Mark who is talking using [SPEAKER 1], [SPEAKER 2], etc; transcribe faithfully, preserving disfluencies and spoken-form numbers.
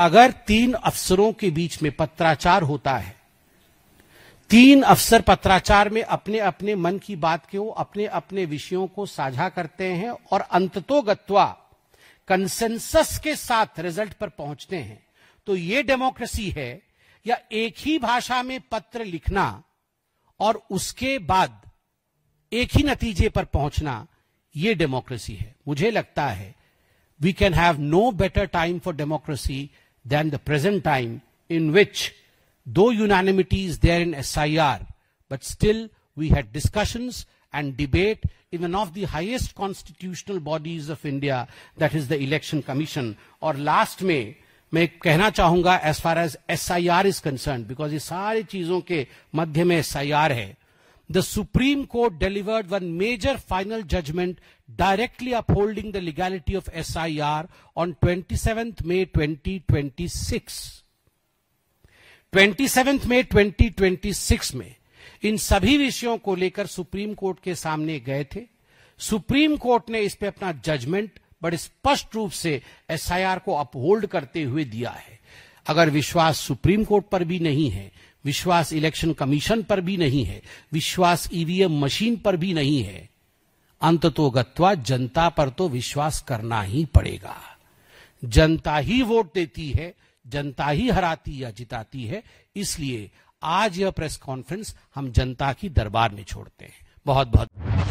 [SPEAKER 1] अगर तीन अफसरों के बीच में पत्राचार होता है, तीन अफसर पत्राचार में अपने अपने मन की बात को, अपने अपने विषयों को साझा करते हैं और अंततोगत्वा कंसेंसस के साथ रिजल्ट पर पहुंचते हैं, तो ये डेमोक्रेसी है। या एक ही भाषा में पत्र लिखना और उसके बाद एक ही नतीजे पर पहुंचना, ये डेमोक्रेसी है। मुझे लगता है we can have no better time for democracy than the present time in which, though unanimity is there in S I R, but still we had discussions and debate in one of the highest constitutional bodies of India, that is the Election Commission. और last में मैं कहना चाहूंगा as far as S I R is concerned, because ये सारी चीजों के मध्य में S I R है, the Supreme Court delivered one major final judgment directly upholding the legality of S I R on twenty-seventh May twenty twenty-six. twenty-seventh May twenty twenty-six में इन सभी विषयों को लेकर सुप्रीम कोर्ट के सामने गए थे। सुप्रीम कोर्ट ने इस पे अपना जजमेंट बड़े स्पष्ट रूप से एस आई आर को अपहोल्ड करते हुए दिया है। अगर विश्वास सुप्रीम कोर्ट पर भी नहीं है, विश्वास इलेक्शन कमीशन पर भी नहीं है, विश्वास ईवीएम मशीन पर भी नहीं है, अंततोगत्वा जनता पर तो विश्वास करना ही पड़ेगा। जनता ही वोट देती है, जनता ही हराती या जिताती है। इसलिए आज यह प्रेस कॉन्फ्रेंस हम जनता की दरबार में छोड़ते हैं। बहुत बहुत